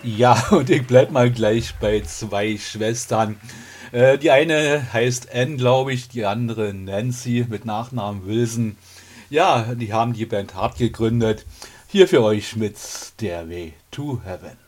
Ja, und ich bleib mal gleich bei zwei Schwestern. Die eine heißt Ann, glaube ich, die andere Nancy mit Nachnamen Wilson. Ja, die haben die Band Hart gegründet. Hier für euch mit Stairway to Heaven.